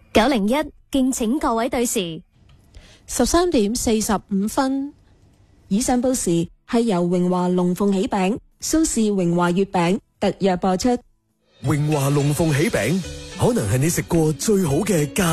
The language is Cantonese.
901，敬請各位對時。 13:45。以上報時係由榮華龍鳳喜餅、蘇氏榮華月餅特約播出。 榮華龍鳳喜餅可能係你食過最好嘅